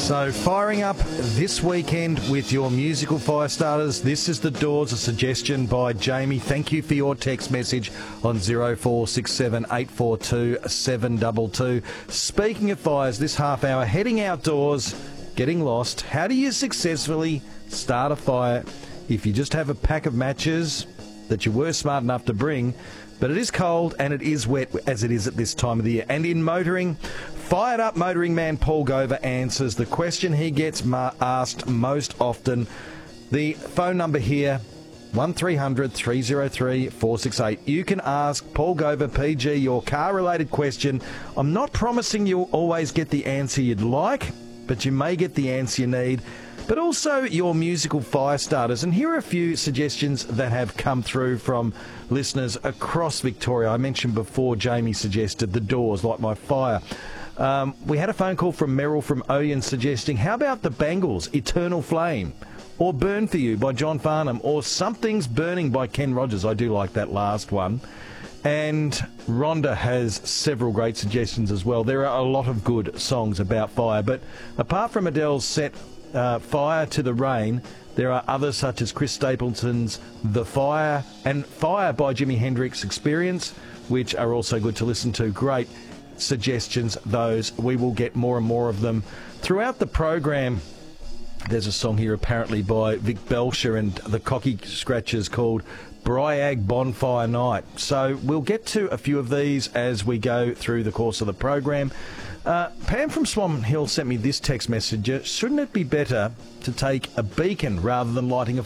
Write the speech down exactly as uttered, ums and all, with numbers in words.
So firing up this weekend with your musical fire starters. This is The Doors, a suggestion by Jamie. Thank you for your text message on zero four six seven eight four two seven two two. Speaking of fires, this half hour, heading outdoors, getting lost. How do you successfully start a fire if you just have a pack of matches that you were smart enough to bring, but it is cold and it is wet as it is at this time of the year? And in motoring, fired up motoring man Paul Gover answers the question he gets ma- asked most often. The phone number here, one three hundred three oh three four six eight. You can ask Paul Gover, P G, your car-related question. I'm not promising you'll always get the answer you'd like, but you may get the answer you need. But also your musical fire starters. And here are a few suggestions that have come through from listeners across Victoria. I mentioned before, Jamie suggested The Doors, Light My Fire. Um, we had a phone call from Merrill from Odeon suggesting, how about the Bangles, Eternal Flame? Or Burn For You by John Farnham? Or Something's Burning by Ken Rogers? I do like that last one. And Rhonda has several great suggestions as well. There are a lot of good songs about fire. But apart from Adele's set uh, Fire to the Rain, there are others such as Chris Stapleton's The Fire and Fire by Jimi Hendrix Experience, which are also good to listen to. Great suggestions, those. We will get more and more of them throughout the program. There's a song here apparently by Vic Belcher and the Cocky Scratchers called Bryag Bonfire Night. So we'll get to a few of these as we go through the course of the program. Uh, Pam from Swan Hill sent me this text message. Shouldn't it be better to take a beacon rather than lighting a